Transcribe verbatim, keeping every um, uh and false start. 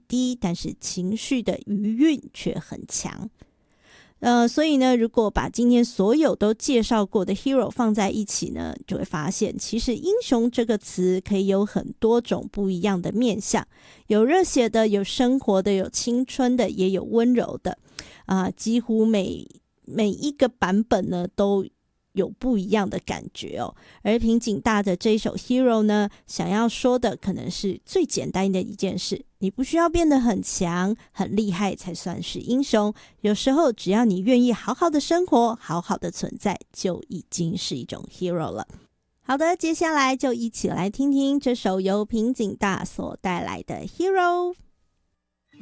低，但是情绪的余韵却很强。呃，所以呢，如果把今天所有都介绍过的 hero 放在一起呢，就会发现其实英雄这个词可以有很多种不一样的面向，有热血的，有生活的，有青春的，也有温柔的啊、呃，几乎每每一个版本呢都有不一样的感觉哦。而平井大的这一首 Hero 呢，想要说的可能是最简单的一件事，你不需要变得很强很厉害才算是英雄，有时候只要你愿意好好的生活，好好的存在，就已经是一种 Hero 了。好的，接下来就一起来听听这首由平井大所带来的 Hero。